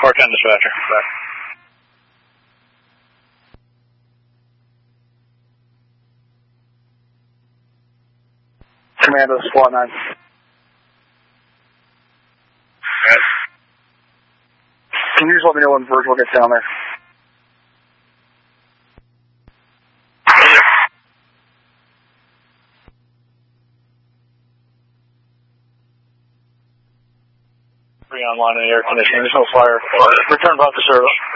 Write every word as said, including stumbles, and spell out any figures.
four ten dispatcher. Back. Commando, squad nine. Yes. Can you just let me know when Virgil gets down there? Three online in the air conditioning. There's no fire. Return back to service.